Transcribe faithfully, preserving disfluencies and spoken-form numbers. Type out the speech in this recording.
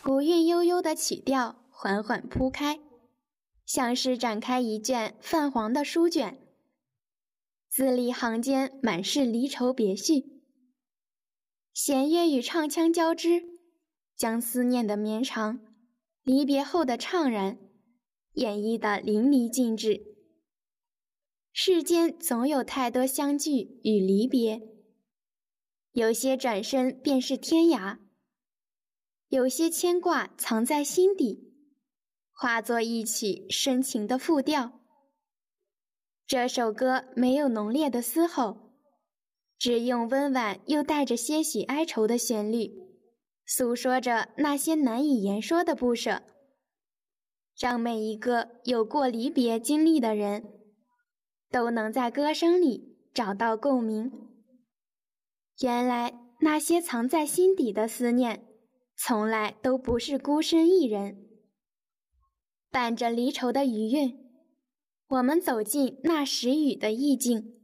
古韵悠悠的曲调缓缓铺开，像是展开一卷泛黄的书卷，字里行间满是离愁别绪。弦乐与唱腔交织，将思念的绵长，离别后的怅然，演绎得淋漓尽致。世间总有太多相聚与离别，有些转身便是天涯，有些牵挂藏在心底，化作一曲深情的复调。这首歌没有浓烈的嘶吼，只用温婉又带着些许哀愁的旋律，诉说着那些难以言说的不舍，让每一个有过离别经历的人都能在歌声里找到共鸣。原来那些藏在心底的思念，从来都不是孤身一人。伴着离愁的余韵，我们走进那时雨的意境，